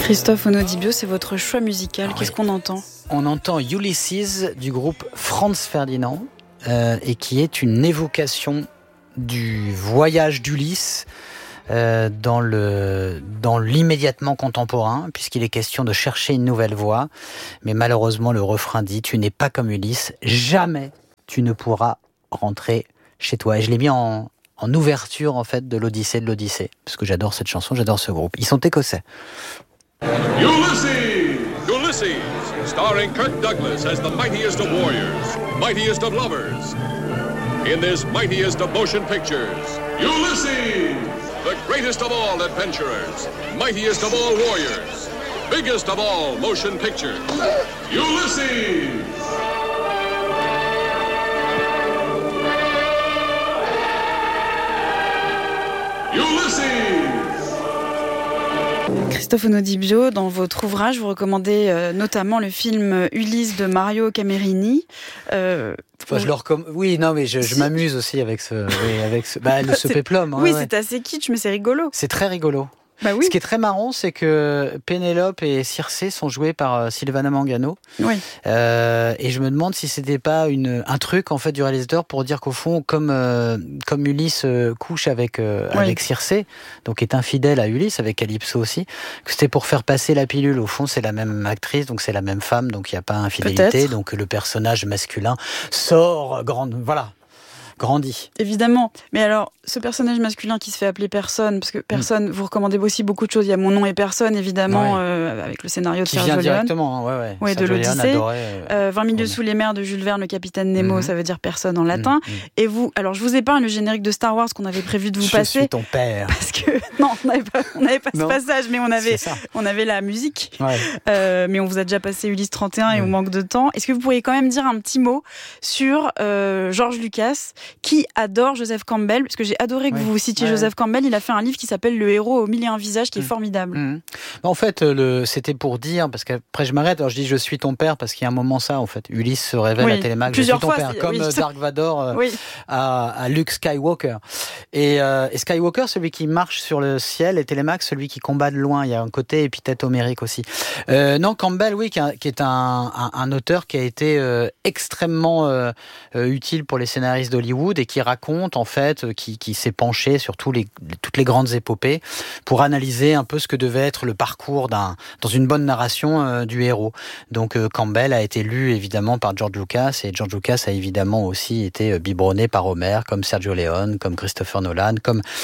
Christophe Onodibio, c'est votre choix musical. Qu'est-ce qu'on entend ? On entend Ulysses du groupe Franz Ferdinand et qui est une évocation du voyage d'Ulysse dans l'immédiatement contemporain, puisqu'il est question de chercher une nouvelle voie. Mais malheureusement, le refrain dit « Tu n'es pas comme Ulysse, jamais tu ne pourras rentrer chez toi ». Et je l'ai mis en ouverture en fait de l'Odyssée, parce que j'adore cette chanson, j'adore ce groupe. Ils sont écossais. Ulysses, starring Kirk Douglas as the mightiest of warriors, mightiest of lovers. In this mightiest of motion pictures, Ulysses, the greatest of all adventurers, mightiest of all warriors, biggest of all motion pictures, Ulysses. Christophe Onodibio, dans votre ouvrage, vous recommandez notamment le film Ulysse de Mario Camerini. Oui, non, mais je m'amuse aussi avec ce péplum. Oui, c'est assez kitsch, mais c'est rigolo. C'est très rigolo. Bah oui. Ce qui est très marrant, c'est que Pénélope et Circé sont joués par Silvana Mangano. Oui. Et je me demande si c'était pas un truc en fait du réalisateur pour dire qu'au fond, comme Ulysse couche avec Circé, donc est infidèle à Ulysse avec Calypso aussi, que c'était pour faire passer la pilule. Au fond, c'est la même actrice, donc c'est la même femme, donc il y a pas infidélité. Peut-être. Donc le personnage masculin sort grandit. Évidemment. Mais alors, ce personnage masculin qui se fait appeler Personne, parce que Personne, vous recommandez aussi beaucoup de choses. Il y a Mon nom et Personne, évidemment, avec le scénario de Sergio Leone. Qui vient directement, de l'Odyssée. 20 milieux sous les mers de Jules Verne, le capitaine Nemo, ça veut dire personne en latin. Et vous, alors je vous épargne le générique de Star Wars qu'on avait prévu de vous passer. Je suis ton père. Parce que, non, on n'avait pas ce passage, mais on avait la musique. Ouais. Mais on vous a déjà passé Ulysse 31 et on manque de temps. Est-ce que vous pourriez quand même dire un petit mot sur George Lucas, qui adore Joseph Campbell, parce que j'ai adoré que vous citiez Joseph Campbell. Il a fait un livre qui s'appelle Le héros aux mille et un visages, qui est formidable. En fait, c'était pour dire, parce qu'après je m'arrête, alors je dis je suis ton père, parce qu'il y a un moment ça, en fait. Ulysse se révèle à Télémaque, je suis ton père, comme Dark Vador à Luke Skywalker. Et Skywalker, celui qui marche sur le ciel, et Télémaque, celui qui combat de loin. Il y a un côté épithète homérique aussi. Non, Campbell, qui est un auteur qui a été extrêmement utile pour les scénaristes d'Hollywood et qui raconte, en fait, qui s'est penché sur toutes les grandes épopées pour analyser un peu ce que devait être le parcours dans une bonne narration du héros. Donc Campbell a été lu évidemment par George Lucas, et George Lucas a évidemment aussi été biberonné par Homer, comme Sergio Leone, comme Christopher Nolan,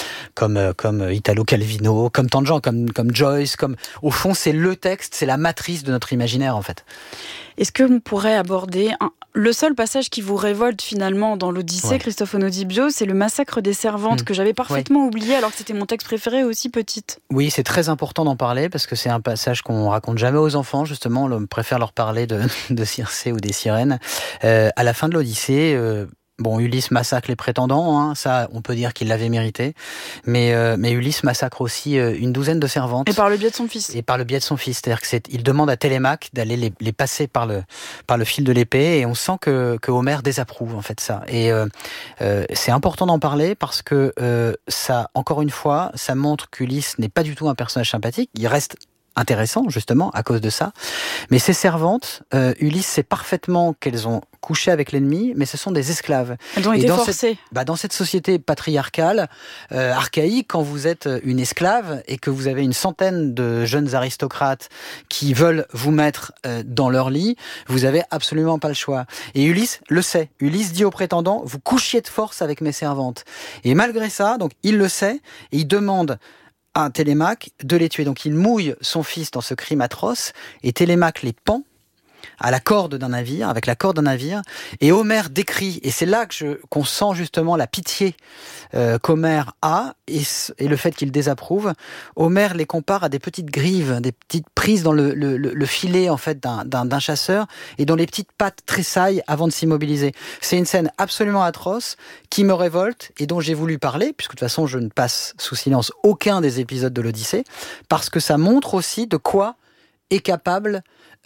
comme Italo Calvino, comme tant de gens, comme Joyce, au fond c'est le texte, c'est la matrice de notre imaginaire en fait. Est-ce que l'on pourrait aborder le seul passage qui vous révolte finalement dans l'Odyssée, Christophe Onodibio, c'est le massacre des servantes, que j'avais parfaitement oublié alors que c'était mon texte préféré aussi petite. Oui, c'est très important d'en parler parce que c'est un passage qu'on raconte jamais aux enfants, justement. On préfère leur parler de Circé ou des sirènes. À la fin de l'Odyssée, Ulysse massacre les prétendants, ça, on peut dire qu'il l'avait mérité. Mais Ulysse massacre aussi une douzaine de servantes. Et par le biais de son fils. C'est-à-dire il demande à Télémaque d'aller les passer par le fil de l'épée, et on sent que Homer désapprouve en fait ça. Et c'est important d'en parler parce que ça, encore une fois, ça montre qu'Ulysse n'est pas du tout un personnage sympathique. Il reste intéressant justement à cause de ça. Mais ces servantes, Ulysse sait parfaitement qu'elles ont couché avec l'ennemi, mais ce sont des esclaves. Elles ont été forcées. Dans cette société patriarcale, archaïque, quand vous êtes une esclave et que vous avez une centaine de jeunes aristocrates qui veulent vous mettre dans leur lit, vous avez absolument pas le choix. Et Ulysse le sait. Ulysse dit aux prétendants, vous couchiez de force avec mes servantes. Et malgré ça, donc il le sait, et il demande à Télémaque de les tuer. Donc il mouille son fils dans ce crime atroce, et Télémaque les pend à la corde d'un navire, avec la corde d'un navire, et Homère décrit, et c'est là qu'on sent justement la pitié qu'Homère a, et le fait qu'il désapprouve. Homère les compare à des petites grives, des petites prises dans le filet en fait d'un chasseur, et dont les petites pattes tressaillent avant de s'immobiliser. C'est une scène absolument atroce, qui me révolte, et dont j'ai voulu parler, puisque de toute façon je ne passe sous silence aucun des épisodes de l'Odyssée, parce que ça montre aussi de quoi est capable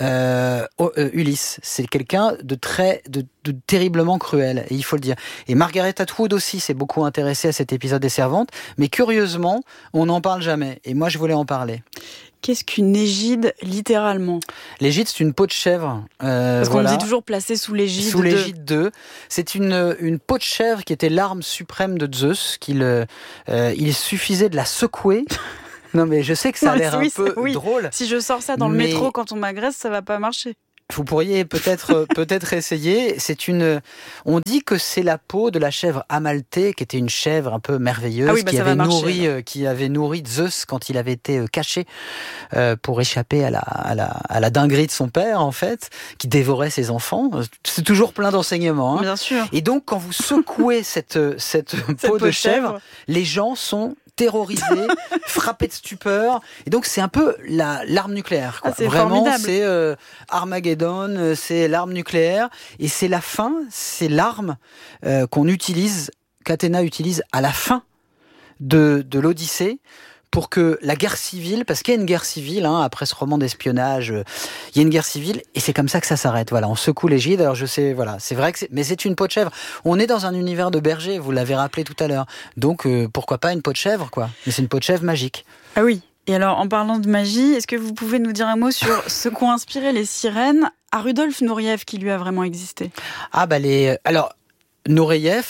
Ulysse. C'est quelqu'un de terriblement cruel, et il faut le dire. Et Margaret Atwood aussi s'est beaucoup intéressée à cet épisode des servantes, mais curieusement, on n'en parle jamais. Et moi, je voulais en parler. Qu'est-ce qu'une égide, littéralement ? L'égide, c'est une peau de chèvre. Parce qu'on nous dit toujours placée sous l'égide Sous l'égide d'eux. C'est une peau de chèvre qui était l'arme suprême de Zeus. Il suffisait de la secouer. Non, mais je sais que ça a l'air un peu drôle. Si je sors ça dans le métro quand on m'agresse, ça va pas marcher. Vous pourriez peut-être essayer. On dit que c'est la peau de la chèvre Amalthée, qui était une chèvre un peu merveilleuse, qui avait nourri Zeus quand il avait été caché pour échapper à la dinguerie de son père, en fait, qui dévorait ses enfants. C'est toujours plein d'enseignements. Hein. Bien sûr. Et donc, quand vous secouez cette peau de chèvre, les gens sont terrorisés, frappés de stupeur. Et donc, c'est un peu l'arme nucléaire. Quoi. C'est vraiment, formidable. c'est Armageddon, c'est l'arme nucléaire. Et c'est la fin, c'est l'arme qu'Athéna utilise à la fin de l'Odyssée pour que la guerre civile, parce qu'il y a une guerre civile, après ce roman d'espionnage, il y a une guerre civile, et c'est comme ça que ça s'arrête. Voilà, on secoue l'égide. Alors je sais, voilà, c'est vrai que mais c'est une peau de chèvre. On est dans un univers de berger, vous l'avez rappelé tout à l'heure. Donc pourquoi pas une peau de chèvre, quoi. Mais c'est une peau de chèvre magique. Ah oui. Et alors, en parlant de magie, est-ce que vous pouvez nous dire un mot sur ce qu'ont inspiré les sirènes à Rudolf Nureyev, qui lui a vraiment existé ? Alors, Nureyev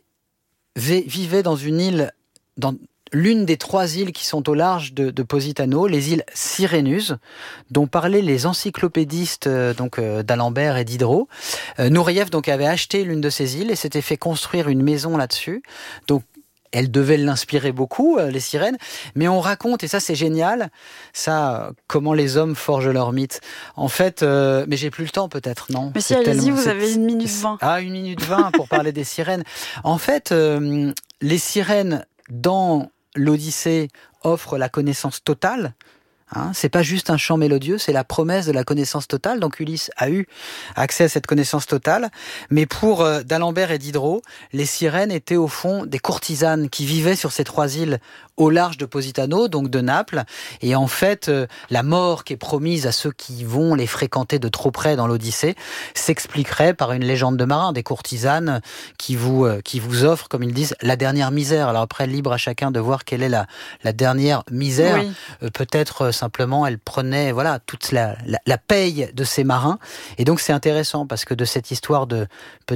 vivait dans une île, dans l'une des 3 îles qui sont au large de Positano, les îles Sirénus, dont parlaient les encyclopédistes d'Alembert et Diderot. Nureyev avait acheté l'une de ces îles et s'était fait construire une maison là-dessus. Donc elle devait l'inspirer beaucoup, les sirènes. Mais on raconte, et ça c'est génial, comment les hommes forgent leur mythe. En fait, mais j'ai plus le temps peut-être, non ? Mais si, allez-y, vous avez 1 minute 20. 1 minute 20 pour parler des sirènes. En fait, les sirènes dans l'Odyssée offrent la connaissance totale. C'est pas juste un chant mélodieux, c'est la promesse de la connaissance totale. Donc Ulysse a eu accès à cette connaissance totale. Mais pour d'Alembert et Diderot, les sirènes étaient au fond des courtisanes qui vivaient sur ces 3 îles au large de Positano, donc de Naples. Et en fait, la mort qui est promise à ceux qui vont les fréquenter de trop près dans l'Odyssée s'expliquerait par une légende de marin, des courtisanes qui vous offrent, comme ils disent, la dernière misère. Alors après, libre à chacun de voir quelle est la dernière misère. Oui. Peut-être simplement, elle prenait toute la paye de ces marins. Et donc c'est intéressant parce que de cette histoire de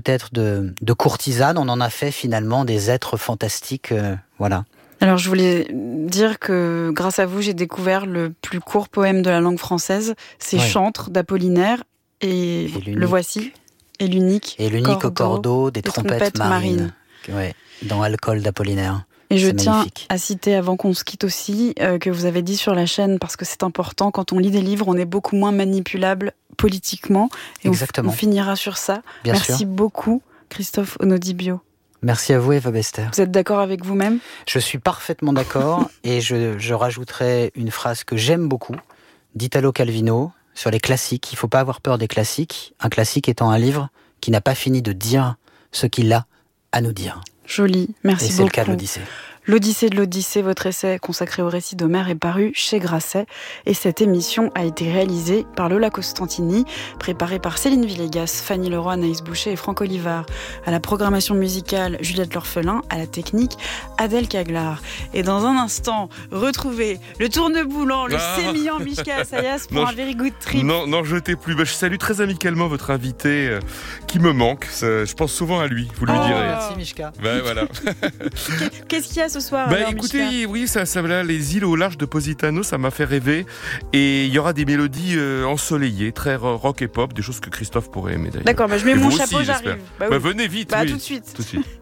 courtisanes, on en a fait finalement des êtres fantastiques. Voilà. Alors je voulais dire que grâce à vous, j'ai découvert le plus court poème de la langue française. C'est Chantre d'Apollinaire et le voici. Et l'unique au cordeau des trompettes marines. Ouais, dans Alcool d'Apollinaire. Et je tiens à citer, avant qu'on se quitte aussi, que vous avez dit sur la chaîne, parce que c'est important, quand on lit des livres, on est beaucoup moins manipulable politiquement. Et exactement. On finira sur ça. Merci beaucoup, Christophe Onodibio. Merci à vous, Eva Bester. Vous êtes d'accord avec vous-même ? Je suis parfaitement d'accord, et je rajouterai une phrase que j'aime beaucoup, d'Italo Calvino, sur les classiques. Il ne faut pas avoir peur des classiques, un classique étant un livre qui n'a pas fini de dire ce qu'il a à nous dire. Joli, merci beaucoup. Et c'est le cas de l'Odyssée. L'Odyssée de l'Odyssée, votre essai consacré au récit d'Homère est paru chez Grasset. Et cette émission a été réalisée par Lola Costantini, préparée par Céline Villegas, Fanny Leroy, Anaïs Boucher et Franck Olivard. À la programmation musicale, Juliette L'Orphelin. À la technique, Adèle Caglar. Et dans un instant, retrouvez le tourneboulant, le sémillant Mishka Assayas pour un very good trip. Non, jetez plus. Je salue très amicalement votre invité qui me manque. Je pense souvent à lui, vous lui direz. Merci Mishka. Voilà. Qu'est-ce qu'il y a ce soir écoutez, Mishka ? Oui, ça là, les îles au large de Positano, ça m'a fait rêver. Et il y aura des mélodies ensoleillées, très rock et pop, des choses que Christophe pourrait aimer d'ailleurs. D'accord, je mets mon chapeau, aussi, j'arrive. Oui. Venez vite. Tout de suite. Tout de suite.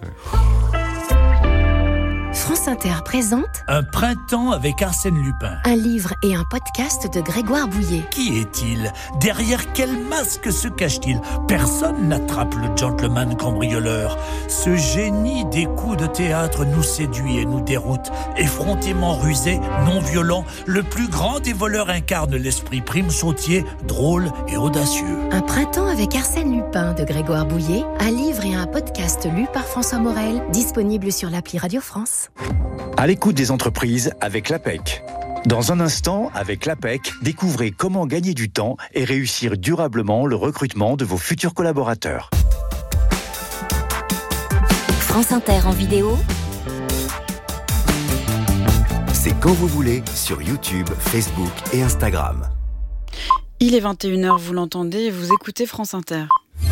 France Inter présente Un printemps avec Arsène Lupin. un livre et un podcast de Grégoire Bouillet. Qui est-il ? Derrière quel masque se cache-t-il ? Personne n'attrape le gentleman cambrioleur. Ce génie des coups de théâtre nous séduit et nous déroute. Effrontément rusé, non violent, le plus grand des voleurs incarne l'esprit prime sautier, drôle et audacieux. Un printemps avec Arsène Lupin de Grégoire Bouillet, un livre et un podcast lu par François Morel, disponible sur l'appli Radio France. À l'écoute des entreprises avec l'APEC. Dans un instant, avec l'APEC, découvrez comment gagner du temps et réussir durablement le recrutement de vos futurs collaborateurs. France Inter en vidéo C'est quand vous voulez sur YouTube, Facebook et Instagram. Il est 21h, vous l'entendez, vous écoutez France Inter.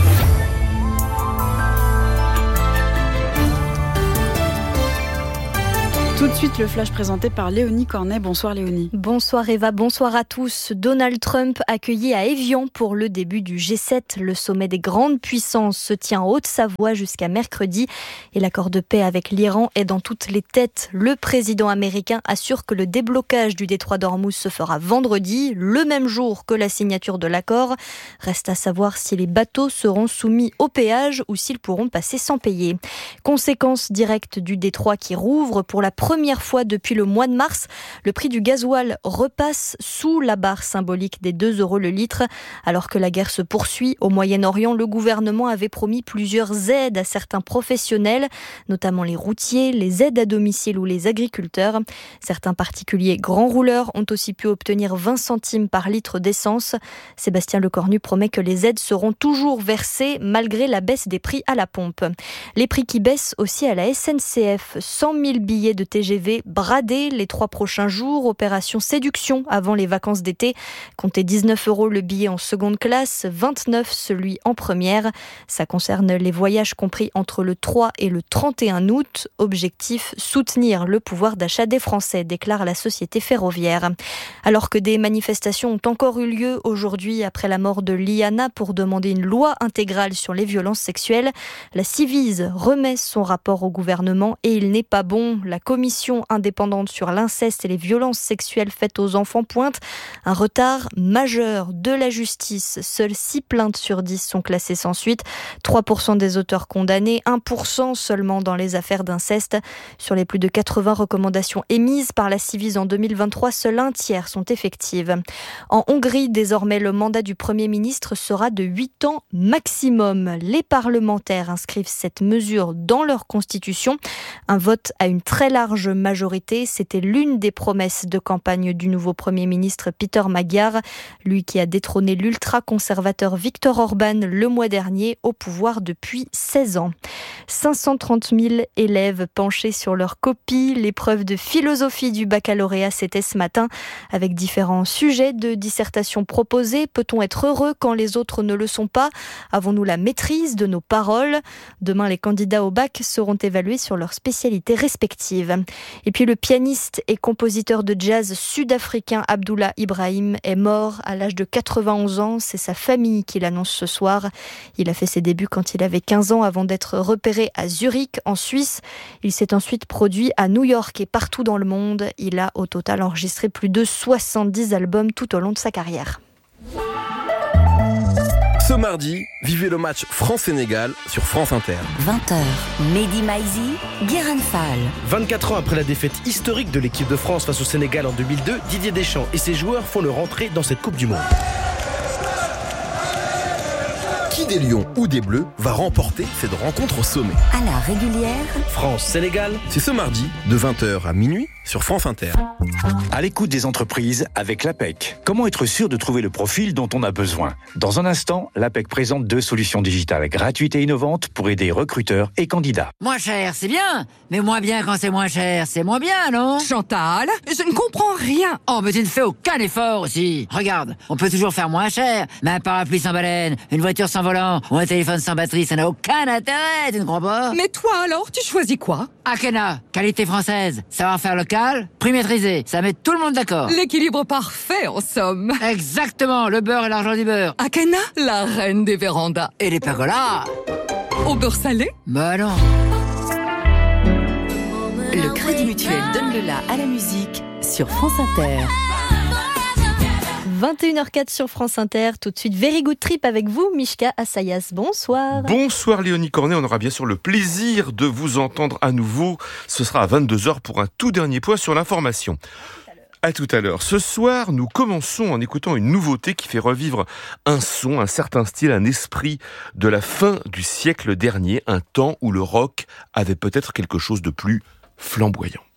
Tout de suite, le flash présenté par Léonie Cornet. Bonsoir Léonie. Bonsoir Eva, bonsoir à tous. Donald Trump accueilli à Évian pour le début du G7. Le sommet des grandes puissances se tient en Haute-Savoie jusqu'à mercredi. Et l'accord de paix avec l'Iran est dans toutes les têtes. Le président américain assure que le déblocage du détroit d'Ormuz se fera vendredi, le même jour que la signature de l'accord. Reste à savoir si les bateaux seront soumis au péage ou s'ils pourront passer sans payer. Conséquence directe du détroit qui rouvre pour la première fois depuis le mois de mars, le prix du gasoil repasse sous la barre symbolique des 2 € le litre. Alors que la guerre se poursuit au Moyen-Orient, le gouvernement avait promis plusieurs aides à certains professionnels, notamment les routiers, les aides à domicile ou les agriculteurs. Certains particuliers grands rouleurs ont aussi pu obtenir 20 centimes par litre d'essence. Sébastien Lecornu promet que les aides seront toujours versées malgré la baisse des prix à la pompe. Les prix qui baissent aussi à la SNCF. 100 000 billets de TGV bradés les 3 prochains jours. Opération séduction avant les vacances d'été. Comptez 19 € le billet en seconde classe, 29 celui en première. Ça concerne les voyages compris entre le 3 et le 31 août. Objectif, soutenir le pouvoir d'achat des Français, déclare la société ferroviaire. Alors que des manifestations ont encore eu lieu aujourd'hui après la mort de Liana pour demander une loi intégrale sur les violences sexuelles, la Civise remet son rapport au gouvernement et il n'est pas bon. La commission indépendante sur l'inceste et les violences sexuelles faites aux enfants pointe un retard majeur de la justice. Seules 6 plaintes sur 10 sont classées sans suite. 3% des auteurs condamnés, 1% seulement dans les affaires d'inceste. Sur les plus de 80 recommandations émises par la Civise en 2023, seul 1/3 sont effectives. En Hongrie, désormais, le mandat du Premier ministre sera de 8 ans maximum. Les parlementaires inscrivent cette mesure dans leur constitution. Un vote à une très large majorité, c'était l'une des promesses de campagne du nouveau Premier ministre Peter Magyar, lui qui a détrôné l'ultra-conservateur Viktor Orban le mois dernier au pouvoir depuis 16 ans. 530 000 élèves penchés sur leur copie. L'épreuve de philosophie du baccalauréat, c'était ce matin, avec différents sujets de dissertation proposés. Peut-on être heureux quand les autres ne le sont pas ? Avons-nous la maîtrise de nos paroles ? Demain, les candidats au bac seront évalués sur leurs spécialités respectives. Et puis le pianiste et compositeur de jazz sud-africain Abdullah Ibrahim est mort à l'âge de 91 ans. C'est sa famille qui l'annonce ce soir. Il a fait ses débuts quand il avait 15 ans avant d'être repéré à Zurich, en Suisse. Il s'est ensuite produit à New York et partout dans le monde. Il a au total enregistré plus de 70 albums tout au long de sa carrière. Ce mardi, vivez le match France-Sénégal sur France Inter. 20h, Mehdi Maizi, Guérin Fall. 24 ans après la défaite historique de l'équipe de France face au Sénégal en 2002, Didier Deschamps et ses joueurs font leur entrée dans cette Coupe du Monde. Qui des Lions ou des Bleus va remporter cette rencontre au sommet ? À la régulière, France-Sénégal, c'est ce mardi de 20h à minuit sur France Inter. À l'écoute des entreprises avec l'APEC. Comment être sûr de trouver le profil dont on a besoin ? Dans un instant, l'APEC présente 2 solutions digitales gratuites et innovantes pour aider recruteurs et candidats. Moins cher, c'est bien. Mais moins bien quand c'est moins cher, c'est moins bien, non ? Chantal, je ne comprends rien. Oh, mais tu ne fais aucun effort aussi. Regarde, on peut toujours faire moins cher. Mais un parapluie sans baleine, une voiture sans volant ou un téléphone sans batterie, ça n'a aucun intérêt, tu ne crois pas ? Mais toi alors, tu choisis quoi ? Akena, qualité française, savoir-faire local, prix maîtrisé, ça met tout le monde d'accord. L'équilibre parfait en somme. Exactement, le beurre et l'argent du beurre. Akena, la reine des vérandas. Et les pergolas. Au beurre salé ? Bah non. Le Crédit Mutuel donne le la à la musique sur France Inter. 21h04 sur France Inter. Tout de suite, Very Good Trip avec vous, Mishka Assayas. Bonsoir. Bonsoir Léonie Cornet. On aura bien sûr le plaisir de vous entendre à nouveau. Ce sera à 22h pour un tout dernier point sur l'information. À tout à l'heure. Ce soir, nous commençons en écoutant une nouveauté qui fait revivre un son, un certain style, un esprit de la fin du siècle dernier, un temps où le rock avait peut-être quelque chose de plus flamboyant.